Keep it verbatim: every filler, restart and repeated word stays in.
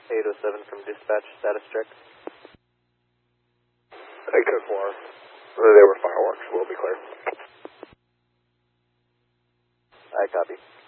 eight oh seven from dispatch, status check. Hey, code four. They were fireworks, we'll be clear. I copy.